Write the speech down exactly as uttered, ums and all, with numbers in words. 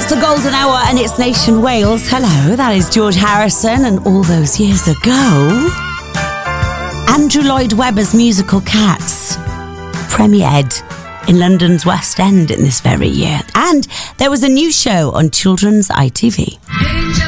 the golden hour and it's Nation Wales. Hello, that is George Harrison, and all those years ago, Andrew Lloyd Webber's musical Cats premiered in London's West End in this very year. And there was a new show on Children's I T V.